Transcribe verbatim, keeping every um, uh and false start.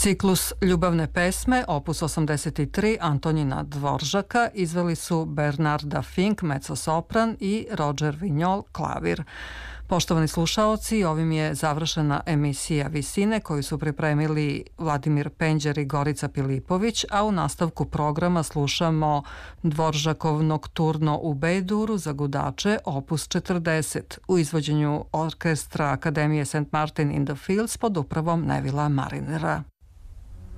Ciklus ljubavne pesme, opus osamdeset tri Antonina Dvoržaka, izveli su Bernarda Fink, mezzosopran i Roger Vignol, klavir. Poštovani slušaoci, ovim je završena emisija Visine koju su pripremili Vladimir Penđer i Gorica Pilipović, a u nastavku programa slušamo Dvoržakov Nokturno u B-duru za gudače opus četrdeset u izvođenju orkestra Akademije Saint Martin in the Fields pod upravom Nevila Marinera.